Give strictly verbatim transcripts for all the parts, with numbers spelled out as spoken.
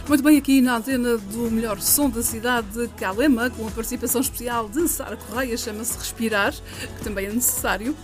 Muito bem, aqui na antena do melhor som da cidade de Calema, com a participação especial de Sara Correia, chama-se Respirar, que também é necessário.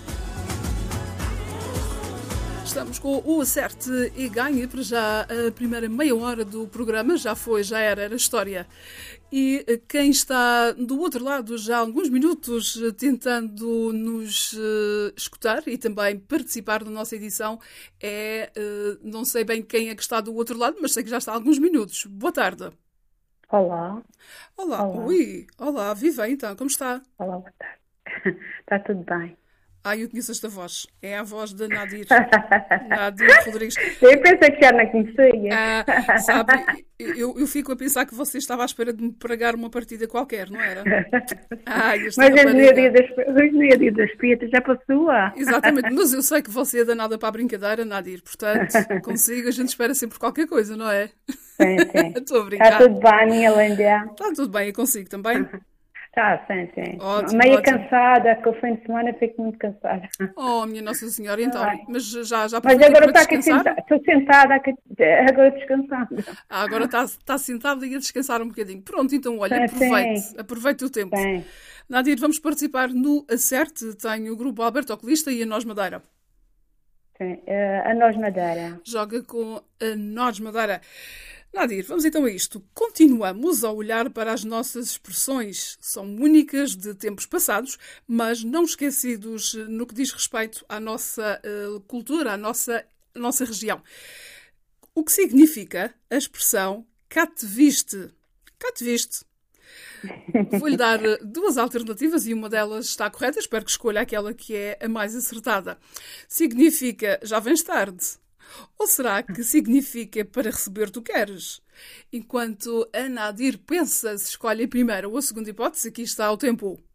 Estamos com o Acerte e Ganhe, para já a primeira meia hora do programa, já foi, já era, era história. E quem está do outro lado já há alguns minutos tentando nos uh, escutar e também participar da nossa edição é, uh, não sei bem quem é que está do outro lado, mas sei que já está há alguns minutos. Boa tarde. Olá. Olá, Olá. ui, olá, viva então, como está? Olá, boa tarde. Está tudo bem. Ah, eu conheço esta voz. É a voz de Nadir. Nadir Rodrigues. Eu pensei que já não conhecia. Ah, sabe, eu, eu fico a pensar que você estava à espera de me pregar uma partida qualquer, não era? Ah, esta Mas hoje não é dia rapariga. das, hoje não é dia das piadas, já passou. ah. Exatamente, mas eu sei que você é danada para a brincadeira, Nadir. Portanto, consigo, a gente espera sempre qualquer coisa, não é? Sim, sim. Estou a Está brincar. tudo bem, minha linda? Está tudo bem, eu consigo também. Está, sim, sim. Ótimo, Meio ótimo. cansada, com o fim de semana fico muito cansada. Oh, minha Nossa Senhora, então, Ai. mas já, já Mas aproveitou agora para está aqui descansar? sentada, estou sentada aqui, agora descansando. Ah, agora está, está sentada e a descansar um bocadinho. Pronto, então, olha, Sim, aproveite, sim. aproveite o tempo. Sim. Nadir, vamos participar no Acerte. Tenho o grupo Alberto Oculista e a Nós Madeira. Sim. Eh, a nós Madeira. Joga com a Nós Madeira. Nadir, vamos então a isto. Continuamos a olhar para as nossas expressões. São únicas de tempos passados, mas não esquecidos no que diz respeito à nossa eh, cultura, à nossa, à nossa região. O que significa a expressão cá te viste? Cá te viste. Vou-lhe dar eh, duas alternativas e uma delas está correta. Espero que escolha aquela que é a mais acertada. Significa já vens tarde. Ou será que significa para receber tu queres? Enquanto a Nadir pensa se escolhe a primeira ou a segunda hipótese, aqui está o tempo.